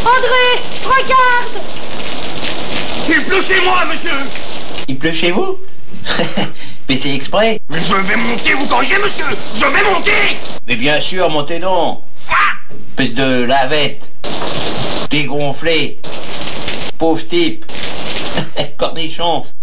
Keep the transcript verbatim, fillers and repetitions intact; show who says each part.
Speaker 1: André, regarde!
Speaker 2: Il pleut chez moi, monsieur!
Speaker 3: Il pleut chez vous? Mais c'est exprès.
Speaker 2: Mais je vais monter, vous corrigez, monsieur! Je vais monter!
Speaker 3: Mais bien sûr, montez donc. Espèce de lavette. Dégonflé. Pauvre type. Cornichon.